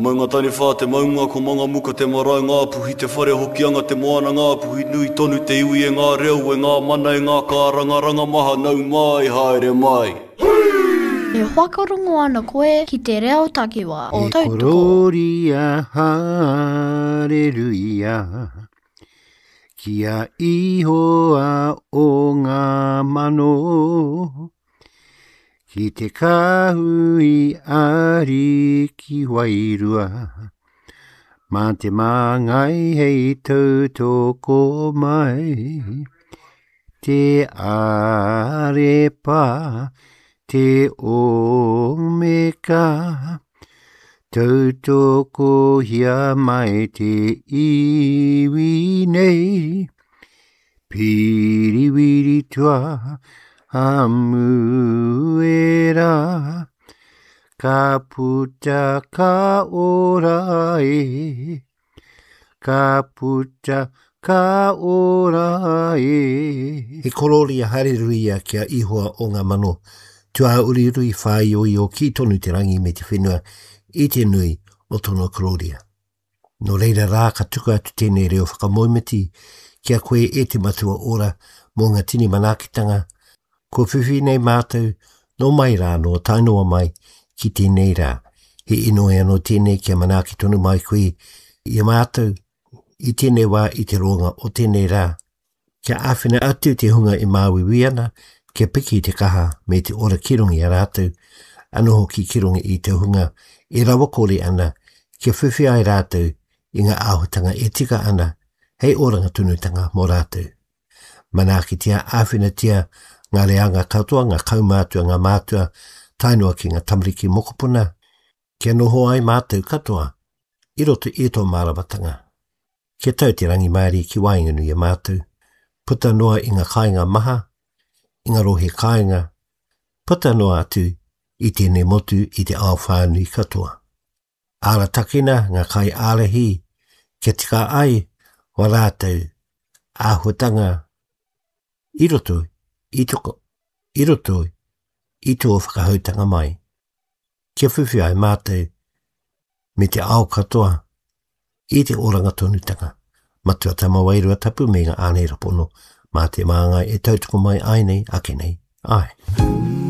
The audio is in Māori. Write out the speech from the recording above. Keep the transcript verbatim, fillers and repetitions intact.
Maunga tani whā te maunga ko manga muka te marae ngā puhi te whare hokianga te moana ngā puhi nui tonu te iwi e ngā reo e ngā mana e ngā kāranga ranga maha nau mai haere mai. E whakarongo ana koe ki te reo takiwa o tautoko. E kororia hareruia kia ihoa o ngā mano. Ki te kahui ari ki wairua, mā te māngai hei tautoko mai, te arepa, te omeka, tautoko hia mai te iwi nei, piriwiri tua, Amuera, ka puta ka ora e, ka puta ka ora e. He kororia hareruia kia ihoa o ngā mano, tua urirui whai oi o ki tonu te rangi me te whenua i te nui o tono kororia. No reira rā ka tuku atu tēnei reo whakamoimiti kia koe e te matua ora mō ngā tini manakitanga. Ko whiwhi nei mātou, no mai rā no tainoa mai ki tēnei rā. He inoe anō tēnei kia manaki tonu mai koe i mātou i tēnei wā i te ronga o tēnei rā. Kia āwhina atu te hunga i māwiwi ana, kia piki te kaha me te ora kirongi a rātou, anō hoki kirongi i te hunga e rawa kore ana, kia whiwhi ai rātou i ngā āhutanga e tika ana, hei oranga tunutanga mō rātou. Manaki tia āwhina tia ngā reanga katoa, ngā kaumātua, ngā mātua, tainoa ki ngā tamariki mokopuna. Kia noho ai mātou katoa, i roto i tō māramatanga. Kia tau te rangi maari ki wainganu i mātou, puta noa i ngā kāinga maha, i ngā rohe kāinga, puta noa atu i tēnei motu i te ao whānui katoa. Ara takina ngā kai ārahi, kia tika ai, wa rātou, āhuatanga, i roto I toko, i roto, i tō whakahautanga mai. Kia whiwhi ai mātou, me te ao katoa, i te oranga tonutanga. Matua tama wairua tapu me ngā ānei rapono, mā te māngai e tautoko mai ai nei, ake nei, ai.